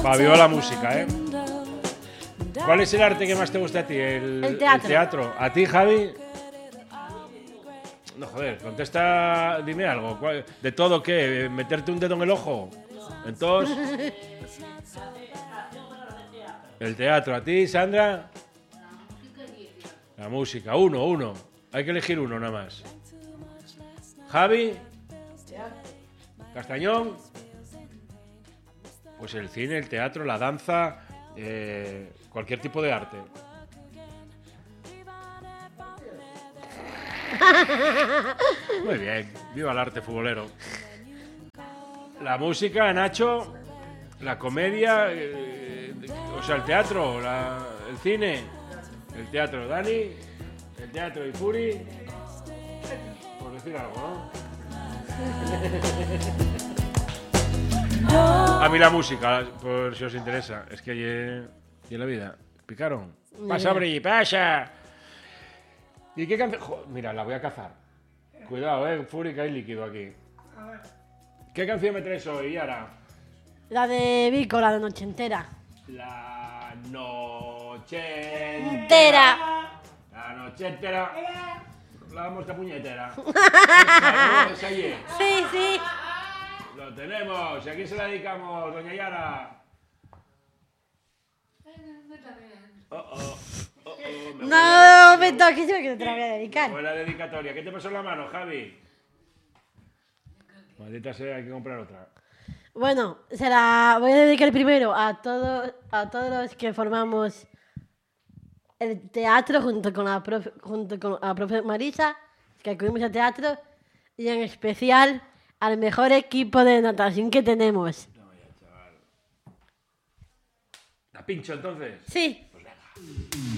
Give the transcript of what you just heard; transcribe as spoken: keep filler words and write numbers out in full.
Va, viva la música, ¿eh? ¿Cuál es el arte que más te gusta a ti? El, El teatro. el teatro. ¿A ti, Javi? No, joder, contesta, dime algo. ¿Cuál- ¿De todo qué? ¿Meterte un dedo en el ojo? Entonces... El teatro. ¿A ti, Sandra? La música. Uno, uno. Hay que elegir uno nada más. Javi. Castañón. Pues el cine, el teatro, la danza, eh, cualquier tipo de arte. Muy bien, viva el arte futbolero. La música, Nacho, la comedia, eh, o sea, el teatro, la- el cine, el teatro, Dani, el teatro y Furi, por decir algo, ¿no? A mí la música, por si os interesa, es que ye- y en la vida, picaron. Pasa, Bri, pasa. ¿Y qué canción? Jo, mira, la voy a cazar. Cuidado, eh, Furi, que hay líquido aquí. ¿Qué canción me traes hoy, Yara? La de Vico, la de Noche Entera. La noche Entera. La noche entera. La mosca puñetera. Esa, ¿no? Esa allí. Sí, sí. Lo tenemos. ¿Y a quién se la dedicamos, doña Yara? Oh, oh, oh, oh, me No me toques, yo que te la voy a dedicar. Buena dedicatoria. ¿Qué te pasó en la mano, Javi? Maldita sea, hay que comprar otra. Bueno, se la voy a dedicar primero a todos, a todos los que formamos el teatro junto con la profe, junto con la profe Marisa, que acudimos al teatro, y en especial al mejor equipo de natación que tenemos. ¿La pincho entonces? Sí.